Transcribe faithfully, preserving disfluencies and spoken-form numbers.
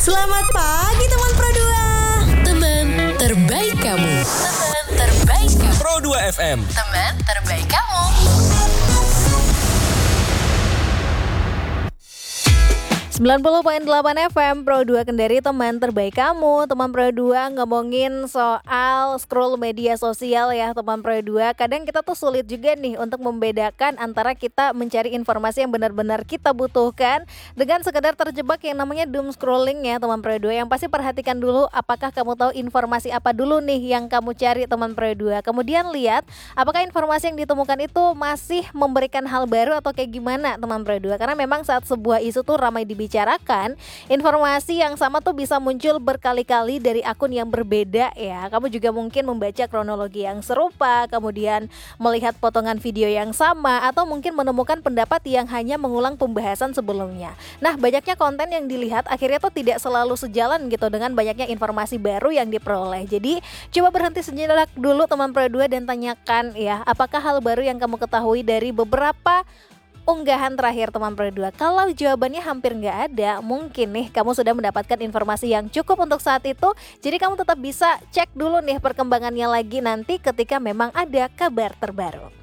Selamat pagi teman Pro dua. Teman terbaik kamu. Teman terbaik kamu. Pro dua F M. Teman terbaik kamu. sembilan puluh koma delapan F M Pro dua Kendari, teman terbaik kamu. Teman Pro dua ngomongin soal scroll media sosial ya teman Pro dua. Kadang kita tuh sulit juga nih untuk membedakan antara kita mencari informasi yang benar-benar kita butuhkan dengan sekedar terjebak yang namanya doom scrolling ya teman Pro dua. Yang pasti perhatikan dulu apakah kamu tahu informasi apa dulu nih yang kamu cari teman Pro dua. Kemudian lihat apakah informasi yang ditemukan itu masih memberikan hal baru atau kayak gimana teman Pro dua. Karena memang saat sebuah isu tuh ramai dibicarakan, bicarakan, informasi yang sama tuh bisa muncul berkali-kali dari akun yang berbeda ya. Kamu juga mungkin membaca kronologi yang serupa, kemudian melihat potongan video yang sama, atau mungkin menemukan pendapat yang hanya mengulang pembahasan sebelumnya. Nah, banyaknya konten yang dilihat akhirnya tuh tidak selalu sejalan gitu dengan banyaknya informasi baru yang diperoleh. Jadi, coba berhenti sejenak dulu teman Pro dua dan tanyakan ya, apakah hal baru yang kamu ketahui dari beberapa unggahan terakhir teman Pro dua. Kalau jawabannya hampir nggak ada, mungkin nih kamu sudah mendapatkan informasi yang cukup untuk saat itu. Jadi kamu tetap bisa cek dulu nih perkembangannya lagi nanti ketika memang ada kabar terbaru.